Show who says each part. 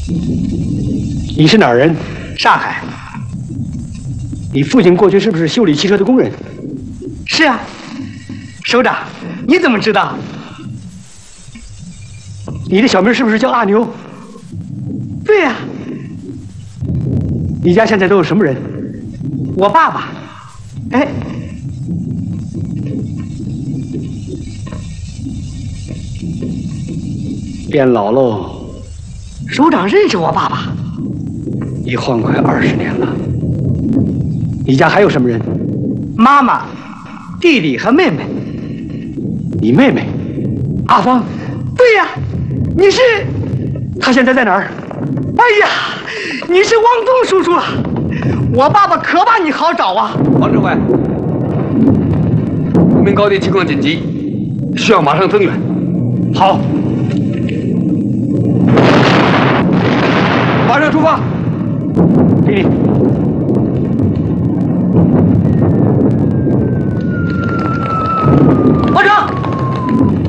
Speaker 1: 你是哪儿人？
Speaker 2: 上海。
Speaker 1: 你父亲过去是不是修理汽车的工人？
Speaker 2: 是啊。首长，你怎么知道？
Speaker 1: 你的小名是不是叫阿牛？
Speaker 2: 对呀。
Speaker 1: 你家现在都有什么人？
Speaker 2: 我爸爸。哎。
Speaker 1: 变老喽。
Speaker 2: 首长认识我爸爸？
Speaker 1: 一晃快20年了。你家还有什么人？
Speaker 2: 妈妈、弟弟和妹妹。
Speaker 1: 你妹妹，阿芳？
Speaker 2: 对呀。你是？
Speaker 1: 她现在在哪儿？
Speaker 2: 哎呀，你是汪东叔叔啊！我爸爸可把你好找啊！
Speaker 3: 王指挥，无名高地情况紧急，需要马上增援。
Speaker 1: 好，
Speaker 3: 马上出发。
Speaker 1: 弟弟。